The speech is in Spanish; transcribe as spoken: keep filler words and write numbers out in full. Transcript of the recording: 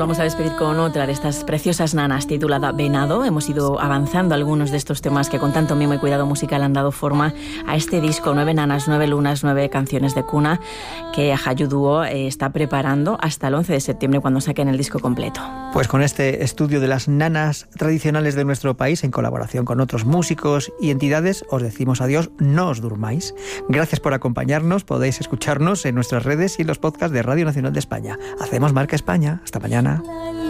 vamos a despedir con otra de estas preciosas nanas titulada Venado. Hemos ido avanzando algunos de estos temas que con tanto mimo y cuidado musical han dado forma a este disco, Nueve Nanas, Nueve Lunas, Nueve Canciones de Cuna, que Ajayu Dúo eh, está preparando hasta el once de septiembre cuando saquen el disco completo. Pues con este estudio de las nanas tradicionales de nuestro país, en colaboración con otros músicos y entidades, os decimos adiós, no os durmáis. Gracias por acompañarnos, podéis escucharnos en nuestras redes y en los podcasts de Radio Nacional de España. Hacemos Marca España. Hasta mañana.